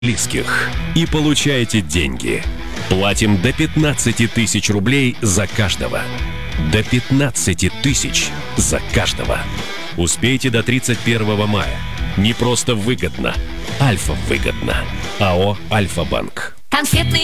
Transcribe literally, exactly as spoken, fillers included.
близких и получаете деньги. Платим до пятнадцати тысяч рублей за каждого. До пятнадцати тысяч за каждого. Успейте до тридцать первого мая. Не просто выгодно, Альфа выгодно. АО «Альфа-банк». Конфетный